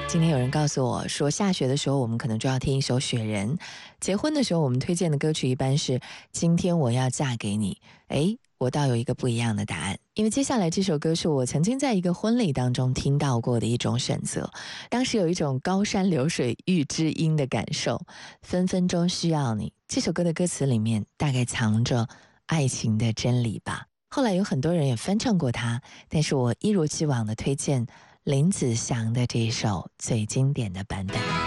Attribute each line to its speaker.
Speaker 1: 今天有人告诉我说，下雪的时候我们可能就要听一首《雪人》，结婚的时候我们推荐的歌曲一般是《今天我要嫁给你》。诶，我倒有一个不一样的答案，因为接下来这首歌是我曾经在一个婚礼当中听到过的一种选择，当时有一种高山流水遇知音的感受，分分钟需要你。这首歌的歌词里面大概藏着爱情的真理吧。后来有很多人也翻唱过它，但是我一如既往的推荐林子祥的这一首最经典的版本。